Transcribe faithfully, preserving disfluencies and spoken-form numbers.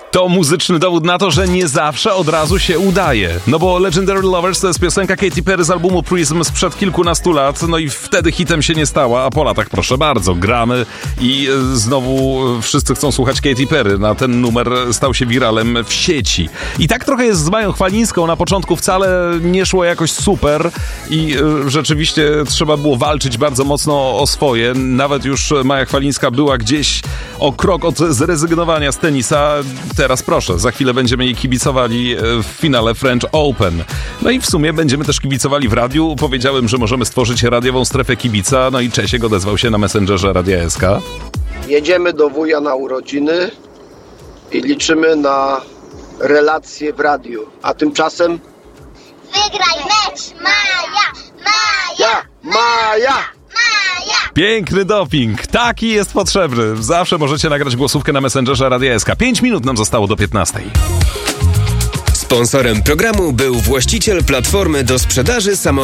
To muzyczny dowód na to, że nie zawsze od razu się udaje. No bo Legendary Lovers to jest piosenka Katy Perry z albumu Prism sprzed kilkunastu lat, no i wtedy hitem się nie stała, a po latach proszę bardzo, gramy i znowu wszyscy chcą słuchać Katy Perry. Na ten numer stał się wiralem w sieci. I tak trochę jest z Mają Chwalińską. Na początku wcale nie szło jakoś super i rzeczywiście trzeba było walczyć bardzo mocno o swoje. Nawet już Maja Chwalińska była gdzieś o krok od zrezygnowania z tenisa. Teraz proszę, za chwilę będziemy jej kibicowali w finale French Open. No i w sumie będziemy też kibicowali w radiu. Powiedziałem, że możemy stworzyć radiową strefę kibica, no i Czesiek odezwał się na Messengerze Radia S K. Jedziemy do wuja na urodziny i liczymy na relacje w radiu. A tymczasem... Wygraj mecz, Maja, Maja, Maja! Maja! Piękny doping, taki jest potrzebny. Zawsze możecie nagrać głosówkę na Messengerze Radia S K. Pięć minut nam zostało do piętnastej. Sponsorem programu był właściciel platformy do sprzedaży samochodów.